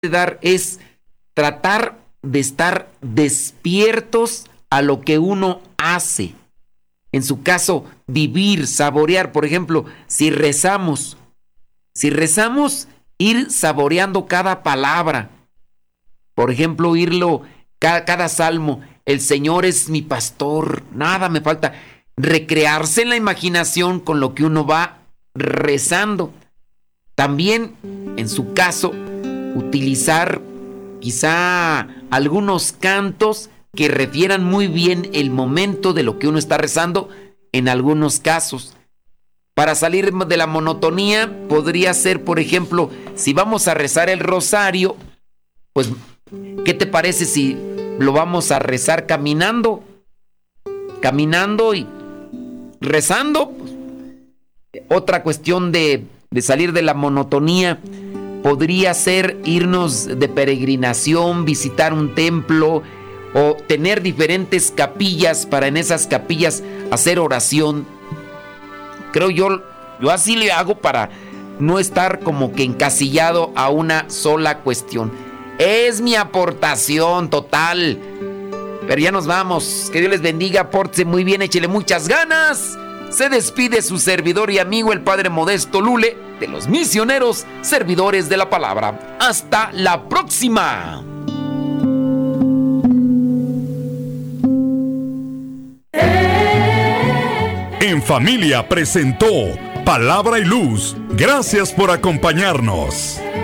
dar es tratar de estar despiertos a lo que uno hace. En su caso, vivir, saborear. Por ejemplo, si rezamos, ir saboreando cada palabra. Por ejemplo, oírlo, cada salmo. El Señor es mi pastor, nada me falta. Recrearse en la imaginación con lo que uno va rezando. También, en su caso, utilizar quizá algunos cantos que refieran muy bien el momento de lo que uno está rezando en algunos casos. Para salir de la monotonía podría ser, por ejemplo, si vamos a rezar el rosario, pues, ¿qué te parece si lo vamos a rezar caminando? Caminando y rezando. Otra cuestión de salir de la monotonía podría ser irnos de peregrinación, visitar un templo o tener diferentes capillas para en esas capillas hacer oración. Creo yo así le hago para no estar como que encasillado a una sola cuestión. Es mi aportación total. Pero ya nos vamos. Que Dios les bendiga, pórtense muy bien, échele muchas ganas. Se despide su servidor y amigo el Padre Modesto Lule de los misioneros servidores de la palabra. Hasta la próxima. En Familia presentó Palabra y Luz. Gracias por acompañarnos.